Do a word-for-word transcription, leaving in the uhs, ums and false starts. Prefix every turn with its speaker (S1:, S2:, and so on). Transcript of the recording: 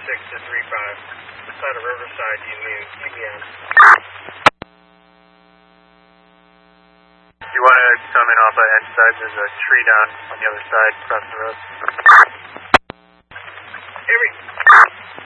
S1: six to three five. This side of Riverside, you mean E B M.
S2: You want to come in off of end side? There's a tree down on the other side across the road.
S1: Every